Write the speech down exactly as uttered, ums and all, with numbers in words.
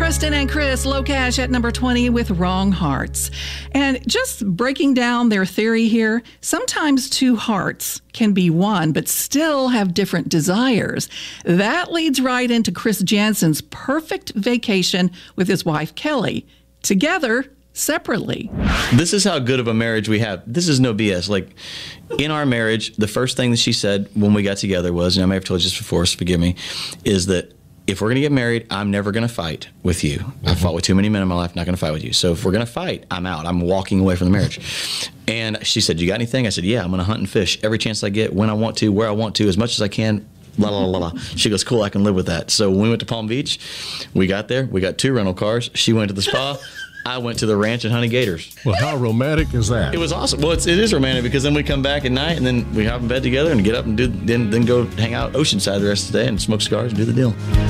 Kristen and Chris, Low Cash at number twenty with Wrong Hearts. And just breaking down their theory here, sometimes two hearts can be one, but still have different desires. That leads right into Chris Jansen's perfect vacation with his wife, Kelly. Together, separately. This is how good of a marriage we have. This is no B S. Like, in our marriage, the first thing that she said when we got together was, and I may have told you this before, so forgive me, is that if we're going to get married, I'm never going to fight with you. Mm-hmm. I fought with too many men in my life, not going to fight with you. So if we're going to fight, I'm out. I'm walking away from the marriage. And she said, you got anything? I said, yeah, I'm going to hunt and fish every chance I get, when I want to, where I want to, as much as I can. La, la, la, la. She goes, cool, I can live with that. So when we went to Palm Beach, we got there. We got two rental cars. She went to the spa. I went to the ranch and hunted gators. Well, how romantic is that? It was awesome. Well, it's, it is romantic because then we come back at night and then we hop in bed together and get up and do then then go hang out Oceanside the rest of the day and smoke cigars and do the deal.